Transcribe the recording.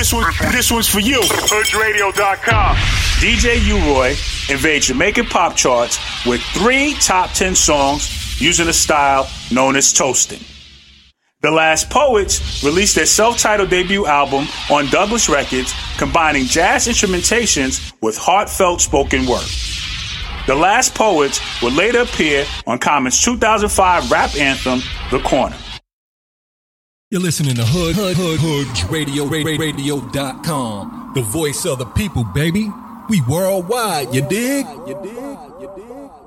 This one's for you. HoodRadio.com. DJ U-Roy invades Jamaican pop charts with 3 top 10 songs using a style known as toasting. The Last Poets released their self-titled debut album on Douglas Records, combining jazz instrumentations with heartfelt spoken word. The Last Poets would later appear on Common's 2005 rap anthem, The Corner. You're listening to HoodRadio.com, the voice of the people, baby. We worldwide, you dig?